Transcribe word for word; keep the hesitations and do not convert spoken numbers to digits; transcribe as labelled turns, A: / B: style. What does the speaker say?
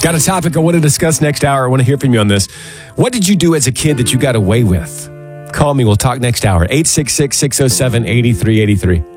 A: Got a topic I want to discuss next hour. I want to hear from you on this. What did you do as a kid that you got away with? Call me. We'll talk next hour. eight six six, six oh seven, eight three eight three.